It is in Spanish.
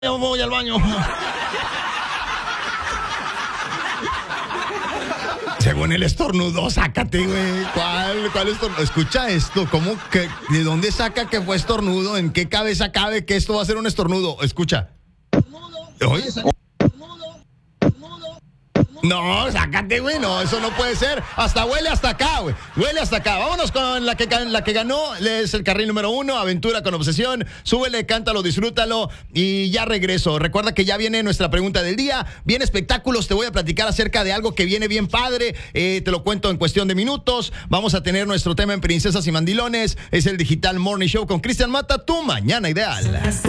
Yo voy al baño. Según el estornudo, sácate, güey. ¿Cuál estornudo? Escucha esto, ¿cómo que? ¿De dónde saca que fue estornudo? ¿En qué cabeza cabe que esto va a ser un estornudo? Escucha. ¿Oye? No, sácate, güey, no, eso no puede ser. Hasta huele hasta acá, güey. Huele hasta acá. Vámonos con la que ganó. Es el carril número 1, Aventura con Obsesión. Súbele, cántalo, disfrútalo. Y ya regreso. Recuerda que ya viene nuestra pregunta del día. Viene espectáculos. Te voy a platicar acerca de algo que viene bien padre. Te lo cuento en cuestión de minutos. Vamos a tener nuestro tema en Princesas y Mandilones. Es el Digital Morning Show con Cristian Mata, tu mañana ideal.